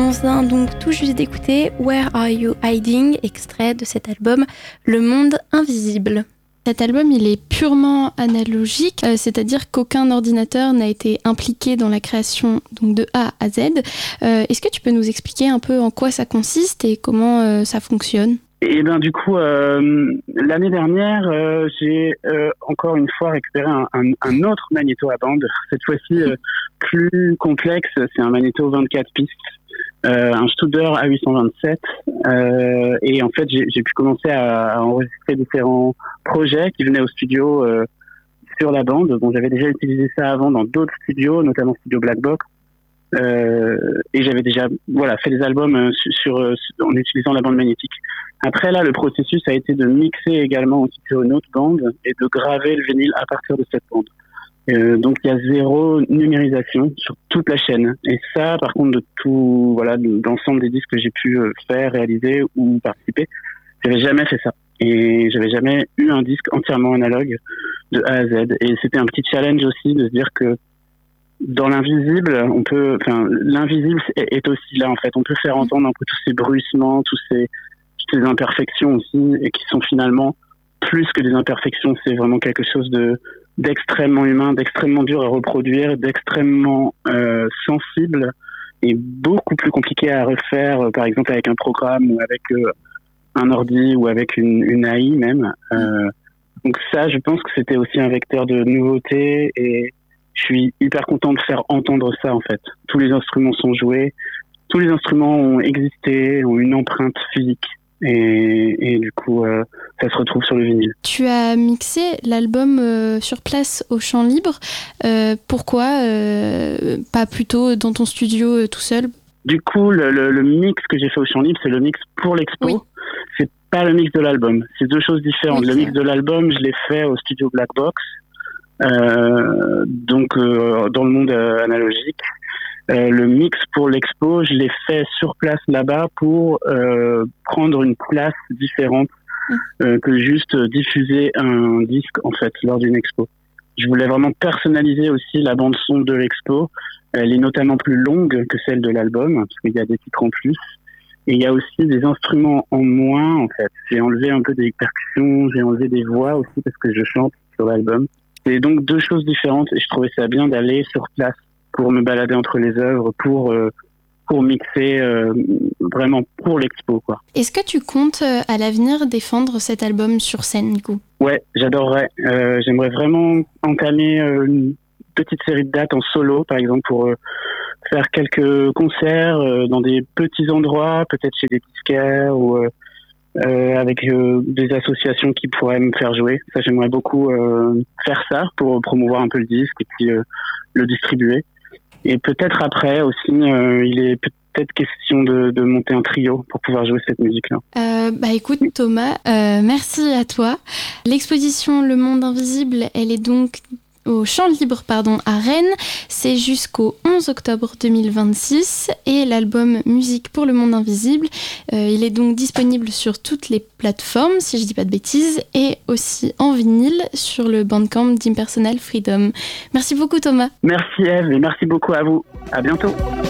On vient donc tout juste d'écouter Where Are You Hiding, extrait de cet album Le Monde Invisible. Cet album, il est purement analogique, c'est-à-dire qu'aucun ordinateur n'a été impliqué dans la création donc, de A à Z. Est-ce que tu peux nous expliquer un peu en quoi ça consiste et comment ça fonctionne ? Et bien du coup, l'année dernière, j'ai encore une fois récupéré un autre magnéto à bande, cette fois-ci plus complexe, c'est un magnéto 24 pistes, un Studer A827, et en fait j'ai pu commencer à enregistrer différents projets qui venaient au studio sur la bande. Bon, j'avais déjà utilisé ça avant dans d'autres studios, notamment Studio Black Box. Et j'avais déjà fait des albums en utilisant la bande magnétique. Après là, le processus a été de mixer également aussi sur une autre bande et de graver le vinyle à partir de cette bande. Donc il y a 0 numérisation sur toute la chaîne. Et ça, par contre, de tout, d'ensemble des disques que j'ai pu faire, réaliser ou participer, j'avais jamais fait ça. Et j'avais jamais eu un disque entièrement analogue de A à Z. Et c'était un petit challenge aussi de se dire que dans l'invisible, l'invisible est aussi là en fait. On peut faire entendre un peu tous ces bruissements, toutes ces imperfections aussi, et qui sont finalement plus que des imperfections. C'est vraiment quelque chose d'extrêmement humain, d'extrêmement dur à reproduire, d'extrêmement sensible et beaucoup plus compliqué à refaire, par exemple avec un programme ou avec un ordi ou avec une AI même. Donc ça, je pense que c'était aussi un vecteur de nouveauté et je suis hyper content de faire entendre ça en fait. Tous les instruments sont joués, tous les instruments ont existé, ont une empreinte physique et du coup ça se retrouve sur le vinyle. Tu as mixé l'album sur place au Chant Libre. Pourquoi pas plutôt dans ton studio tout seul ? Du coup, le mix que j'ai fait au Chant Libre, c'est le mix pour l'expo. Oui. C'est pas le mix de l'album. C'est 2 choses différentes. Oui, le mix de l'album, je l'ai fait au studio Black Box. Donc dans le monde analogique, le mix pour l'expo, je l'ai fait sur place là-bas pour prendre une place différente que juste diffuser un disque en fait lors d'une expo. Je voulais vraiment personnaliser aussi la bande son de l'expo. Elle est notamment plus longue que celle de l'album parce qu'il y a des titres en plus. Et il y a aussi des instruments en moins en fait. J'ai enlevé un peu des percussions, j'ai enlevé des voix aussi parce que je chante sur l'album. C'est donc 2 choses différentes et je trouvais ça bien d'aller sur place pour me balader entre les œuvres, pour mixer vraiment pour l'expo, quoi. Est-ce que tu comptes à l'avenir défendre cet album sur scène, Nico ? Ouais, j'adorerais. J'aimerais vraiment entamer une petite série de dates en solo, par exemple, pour faire quelques concerts dans des petits endroits, peut-être chez des disquaires ou avec des associations qui pourraient me faire jouer. Ça, j'aimerais beaucoup faire ça pour promouvoir un peu le disque et puis le distribuer. Et peut-être après aussi, il est peut-être question de monter un trio pour pouvoir jouer cette musique-là. Écoute Thomas, merci à toi. L'exposition Le Monde Invisible, elle est donc au Chant Libre à Rennes. C'est jusqu'au 11 octobre 2026 et l'album Musique pour le Monde Invisible, il est donc disponible sur toutes les plateformes, si je dis pas de bêtises, et aussi en vinyle sur le Bandcamp d'Impersonal Freedom. Merci beaucoup Thomas. Merci Eve et merci beaucoup à vous. À bientôt.